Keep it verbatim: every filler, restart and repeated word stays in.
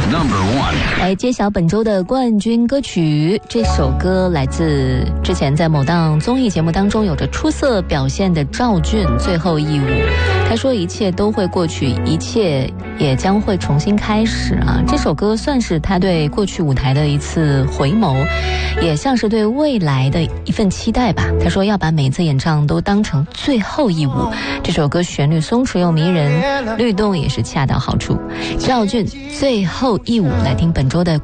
Number one， 来揭晓本周的冠军歌曲。这首歌来自之前在某档综艺节目当中有着出色表现的赵俊，《最后一舞》。他说一切都会过去，一切也将会重新开始啊！这首歌算是他对过去舞台的一次回眸，也像是对未来的一份期待吧。他说要把每次演唱都当成最后一舞。这首歌旋律松弛又迷人，律动也是恰到好处。赵俊《最后一舞》，来听本周的